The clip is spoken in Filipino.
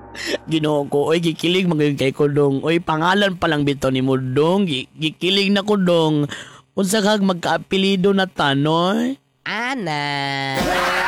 Ginoo ko, oy, gikilig magayon kay ko dong. Oy, pangalan pa lang bitaw ni mo dong. Gikilig na ko dong. Unsa kag magkaapelido na tanoy? Ana.